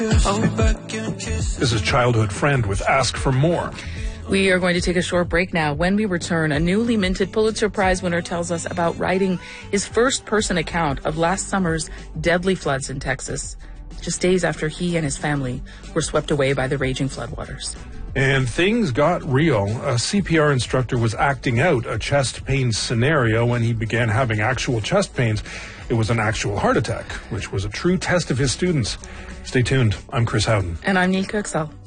This is childhood friend with Ask for More. We are going to take a short break now. When we return, a newly minted Pulitzer Prize winner tells us about writing his first-person account of last summer's deadly floods in Texas, just days after he and his family were swept away by the raging floodwaters. And things got real. A CPR instructor was acting out a chest pain scenario when he began having actual chest pains. It was an actual heart attack, which was a true test of his students. Stay tuned. I'm Chris Howden. And I'm Nilka Excel.